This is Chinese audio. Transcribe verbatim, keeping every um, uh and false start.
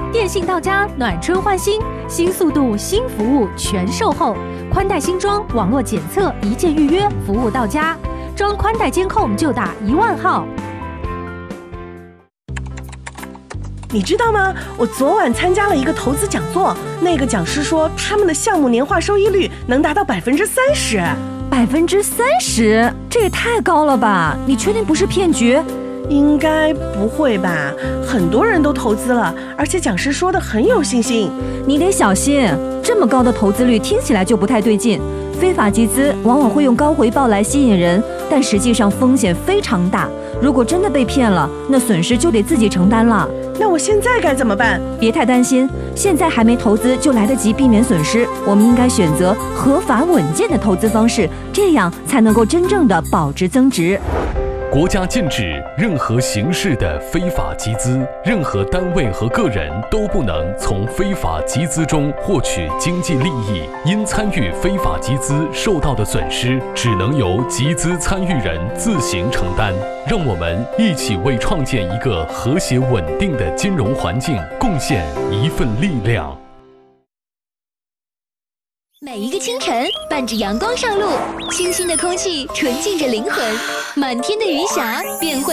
电信到家，暖春换新，新速度、新服务全售后，宽带新装，网络检测，一键预约，服务到家。装宽带监控就打一万号。 你知道吗？我昨晚参加了一个投资讲座，那个讲师说他们的项目年化收益率能达到百分之三十。 百分之三十，这也太高了吧？你确定不是骗局？ 应该不会吧？很多人都投资了，而且讲师说的很有信心。 你得小心，这么高的投资率听起来就不太对劲。非法集资往往会用高回报来吸引人，但实际上风险非常大。如果真的被骗了，那损失就得自己承担了。 那我现在该怎么办？ 别太担心，现在还没投资就来得及避免损失。我们应该选择合法稳健的投资方式，这样才能够真正的保值增值。 国家禁止任何形式的非法集资，任何单位和个人都不能从非法集资中获取经济利益。因参与非法集资受到的损失，只能由集资参与人自行承担。让我们一起为创建一个和谐稳定的金融环境贡献一份力量。 每一个清晨，伴着阳光上路，清新的空气纯净着灵魂，满天的云霞变幻。